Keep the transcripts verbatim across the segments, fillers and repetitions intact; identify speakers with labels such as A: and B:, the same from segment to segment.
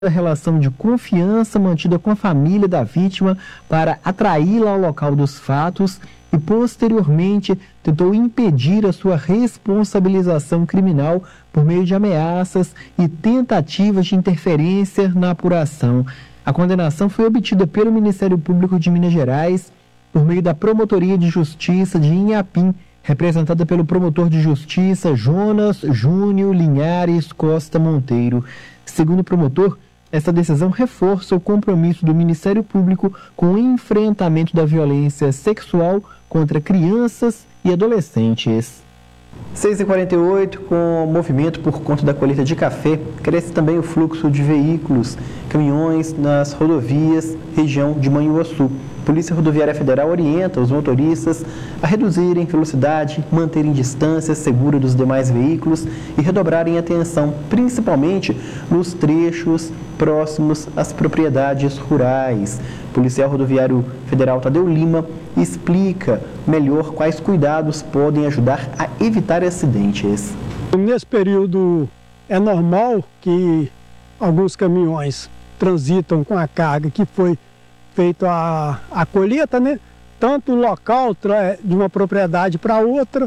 A: A relação de confiança mantida com a família da vítima para atraí-la ao local dos fatos e, posteriormente, tentou impedir a sua responsabilização criminal por meio de ameaças e tentativas de interferência na apuração. A condenação foi obtida pelo Ministério Público de Minas Gerais por meio da Promotoria de Justiça de Inhapim, representada pelo promotor de justiça Jonas Júnior Linhares Costa Monteiro. Segundo o promotor, essa decisão reforça o compromisso do Ministério Público com o enfrentamento da violência sexual contra crianças e adolescentes. seis e quarenta e oito, com movimento por conta da colheita de café, cresce também o fluxo de veículos, caminhões nas rodovias, região de Manhuaçu. A Polícia Rodoviária Federal orienta os motoristas a reduzirem velocidade, manterem distância segura dos demais veículos e redobrarem atenção, principalmente nos trechos próximos às propriedades rurais. O policial rodoviário federal Tadeu Lima explica melhor quais cuidados podem ajudar a evitar acidentes.
B: Nesse período é normal que alguns caminhões transitam com a carga que foi feita a, a colheita, né? Tanto o local de uma propriedade para outra,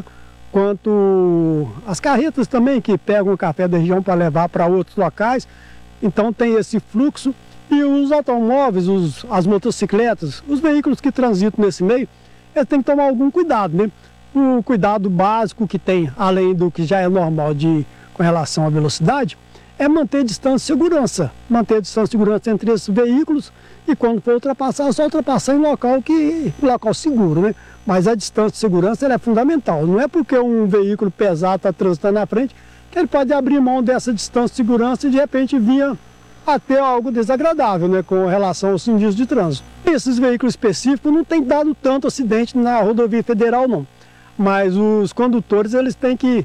B: quanto as carretas também que pegam o café da região para levar para outros locais. Então tem esse fluxo. E os automóveis, os, as motocicletas, os veículos que transitam nesse meio, eles têm que tomar algum cuidado, né? O cuidado básico que tem, além do que já é normal de, com relação à velocidade, é manter distância de segurança. Manter distância de segurança entre esses veículos e quando for ultrapassar, só ultrapassar em local, que, local seguro, né? Mas a distância de segurança ela é fundamental. Não é porque um veículo pesado está transitando na frente que ele pode abrir mão dessa distância de segurança e de repente vir até algo desagradável, né, com relação aos indícios de trânsito. Esses veículos específicos não têm dado tanto acidente na rodovia federal, não. Mas os condutores eles têm que,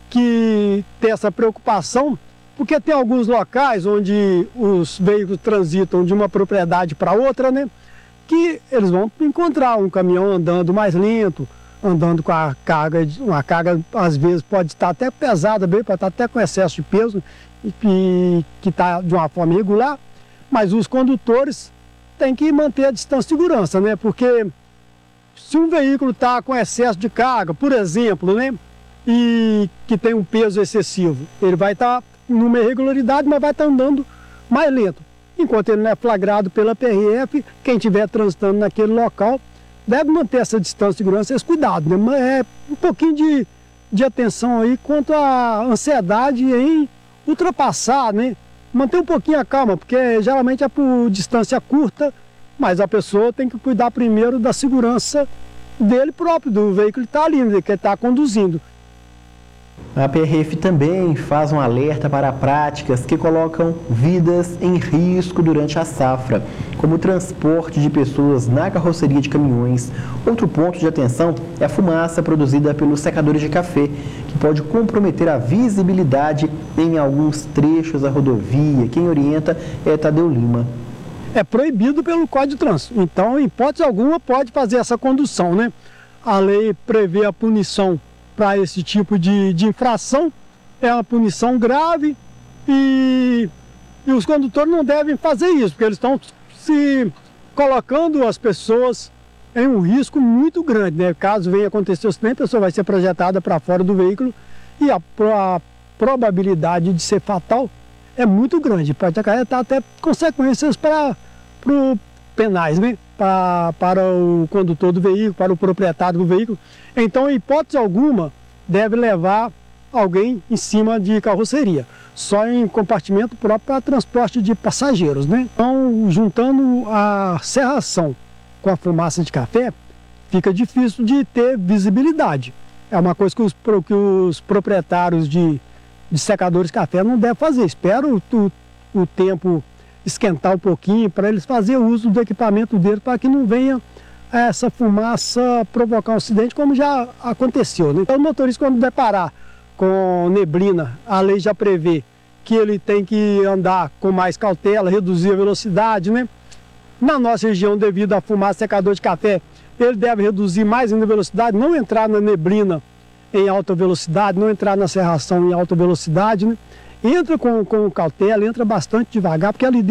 B: que ter essa preocupação, porque tem alguns locais onde os veículos transitam de uma propriedade para outra, né, que eles vão encontrar um caminhão andando mais lento, andando com a carga, uma carga às vezes pode estar até pesada, bem, pode estar até com excesso de peso, e que está de uma forma irregular, mas os condutores têm que manter a distância de segurança, né? Porque se um veículo está com excesso de carga, por exemplo, né? E que tem um peso excessivo, ele vai estar tá numa irregularidade, mas vai estar tá andando mais lento. Enquanto ele não é flagrado pela P R F, quem estiver transitando naquele local deve manter essa distância de segurança, esse cuidado, né? Mas é um pouquinho de, de atenção aí quanto à ansiedade em ultrapassar, né? Manter um pouquinho a calma, porque geralmente é por distância curta, mas a pessoa tem que cuidar primeiro da segurança dele próprio, do veículo que está ali, né? Que ele está conduzindo.
A: A P R F também faz um alerta para práticas que colocam vidas em risco durante a safra, como o transporte de pessoas na carroceria de caminhões. Outro ponto de atenção é a fumaça produzida pelos secadores de café, que pode comprometer a visibilidade em alguns trechos da rodovia. Quem orienta é Tadeu Lima.
B: É proibido pelo Código de Trânsito, então, em hipótese alguma, pode fazer essa condução, né? A lei prevê a punição para esse tipo de, de infração, é uma punição grave e, e os condutores não devem fazer isso, porque eles estão se colocando as pessoas em um risco muito grande, né? Caso venha acontecer o acidente, a pessoa vai ser projetada para fora do veículo e a, a probabilidade de ser fatal é muito grande, pode acarretar até consequências para pro penais, né? Para, para o condutor do veículo, para o proprietário do veículo. Então, em hipótese alguma, deve levar alguém em cima de carroceria, só em compartimento próprio para transporte de passageiros, né? Então, juntando a serração com a fumaça de café, fica difícil de ter visibilidade. É uma coisa que os, que os proprietários de, de secadores de café não devem fazer. Espero o, o tempo esquentar um pouquinho para eles fazerem uso do equipamento deles para que não venha essa fumaça provocar um acidente como já aconteceu, né? Então o motorista, quando deparar com neblina, a lei já prevê que ele tem que andar com mais cautela, reduzir a velocidade, né? Na nossa região, devido à fumaça secador de café, ele deve reduzir mais ainda a velocidade, não entrar na neblina em alta velocidade, não entrar na serração em alta velocidade, né? entra com, com cautela, entra bastante devagar, porque ali